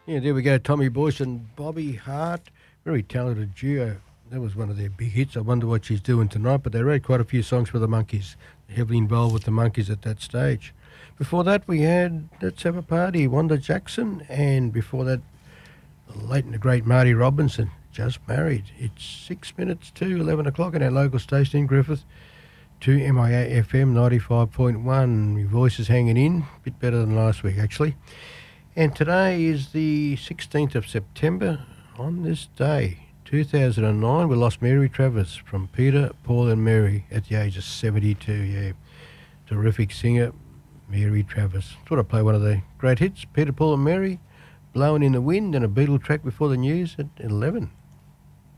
Yeah, there we go. Tommy Boyce and Bobby Hart. Very talented duo. That was one of their big hits. I wonder what she's doing tonight, but they wrote quite a few songs for the Monkees. Heavily involved with the Monkees at that stage. Before that, we had Let's Have a Party, Wanda Jackson, and before that, the late and the great Marty Robinson, Just Married. It's 6 minutes to 11 o'clock in our local station in Griffith, to MIA FM 95.1. Your voice is hanging in, a bit better than last week, actually. And today is the 16th of September. On this day, 2009, we lost Mary Travers from Peter, Paul and Mary at the age of 72, yeah. Terrific singer, Mary Travers. Thought I'd play one of the great hits, Peter, Paul and Mary, Blowing in the Wind, and a Beatle track before the news at 11.